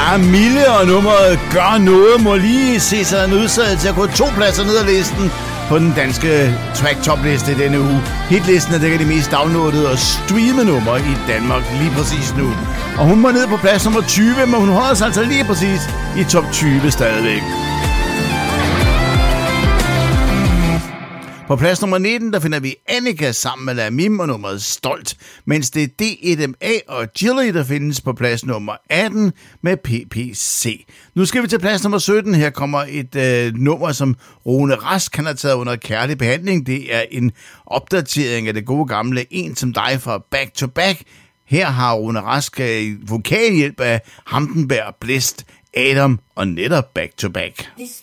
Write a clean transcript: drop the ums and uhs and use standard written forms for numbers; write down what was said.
Mille og nummeret Gør Noget må lige se sig nødsaget til at gå 2 pladser ned ad listen på den danske track-top-liste denne uge. Hitlisten er dækker de mest downloadede og streamede numre i Danmark lige præcis nu. Og hun var ned på plads nummer 20, men hun holder sig altså lige præcis i top 20 stadigvæk. På plads nummer 19, der finder vi Annika sammen med Lamim og nummeret Stolt, mens det er D1MA og Jilly, der findes på plads nummer 18 med PPC. Nu skal vi til plads nummer 17. Her kommer et nummer, som Rune Rask kan have taget under kærlig behandling. Det er en opdatering af det gode gamle En som dig fra Back to Back. Her har Rune Rask vokalhjælp af Hamdenberg, Blæst, Adam og netop Back to Back. Hvis